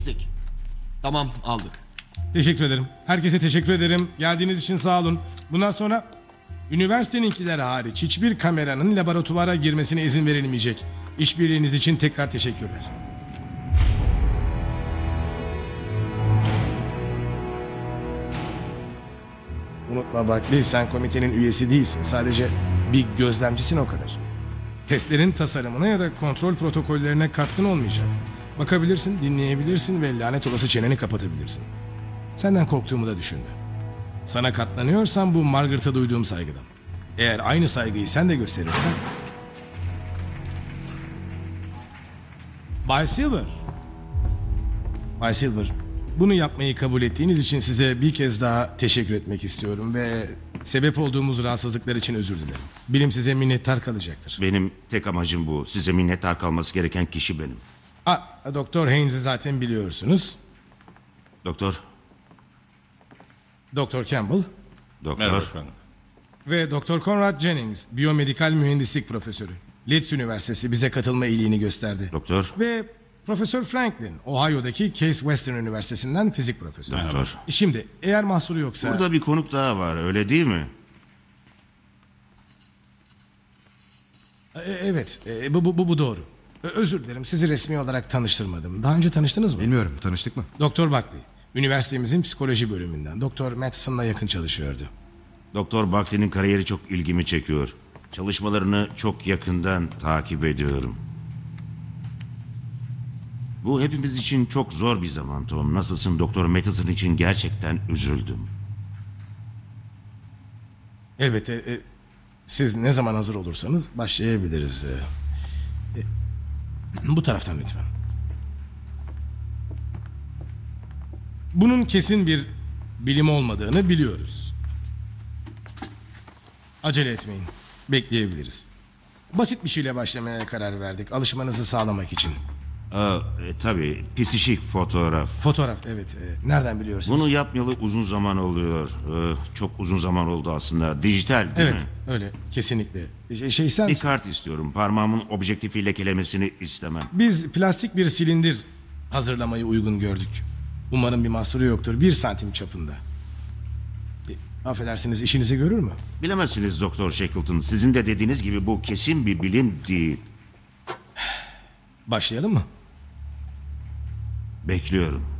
Tamam, aldık. Teşekkür ederim. Herkese teşekkür ederim. Geldiğiniz için sağ olun. Bundan sonra üniversiteninkiler hariç hiçbir kameranın laboratuvara girmesine izin verilmeyecek. İşbirliğiniz için tekrar teşekkürler. Unutma Buckley, sen komitenin üyesi değilsin. Sadece bir gözlemcisin, o kadar. Testlerin tasarımına ya da kontrol protokollerine katkın olmayacak. Bakabilirsin, dinleyebilirsin ve lanet olası çeneni kapatabilirsin. Senden korktuğumu da düşünme. Sana katlanıyorsam bu Margaret'a duyduğum saygıdan. Eğer aynı saygıyı sen de gösterirsen... Bay Silver. Bay Silver, bunu yapmayı kabul ettiğiniz için size bir kez daha teşekkür etmek istiyorum ve sebep olduğumuz rahatsızlıklar için özür dilerim. Bilim size minnettar kalacaktır. Benim tek amacım bu. Size minnettar kalması gereken kişi benim. Doktor Haynes'i zaten biliyorsunuz. Doktor, Doktor Campbell doktor. ve Doktor Conrad Jennings, biyomedikal mühendislik profesörü. Leeds Üniversitesi bize katılma iyiliğini gösterdi. Doktor. Ve Profesör Franklin, Ohio'daki Case Western Üniversitesi'nden fizik profesörü. Doktor. Şimdi eğer mahsuru yoksa... Burada bir konuk daha var, öyle değil mi? Evet, bu doğru. Özür dilerim, sizi resmi olarak tanıştırmadım. Daha önce tanıştınız mı? Bilmiyorum, tanıştık mı? Doktor Buckley, üniversitemizin psikoloji bölümünden. Doktor Madison'la yakın çalışıyordu. Doktor Buckley'nin kariyeri çok ilgimi çekiyor. Çalışmalarını çok yakından takip ediyorum. Bu hepimiz için çok zor bir zaman Tom. Nasılsın Doktor Madison için gerçekten üzüldüm. Elbette, siz ne zaman hazır olursanız başlayabiliriz. Bu taraftan lütfen. Bunun kesin bir bilim olmadığını biliyoruz. Acele etmeyin. Bekleyebiliriz. Basit bir şeyle başlamaya karar verdik. Alışmanızı sağlamak için. Tabii, psişik fotoğraf. Fotoğraf, evet. Nereden biliyorsunuz? Bunu yapmayalı uzun zaman oluyor. Çok uzun zaman oldu aslında. Dijital değil mi? Evet, öyle. Kesinlikle. Şey ister Bir misiniz? kart istiyorum. Parmağımın objektifi lekelemesini istemem. Biz plastik bir silindir hazırlamayı uygun gördük. Umarım bir mahsuru yoktur. 1 santim çapında. Affedersiniz, işinizi görür mü? Bilemezsiniz Doktor Shackleton. Sizin de dediğiniz gibi bu kesin bir bilim değil. Başlayalım mı? Bekliyorum.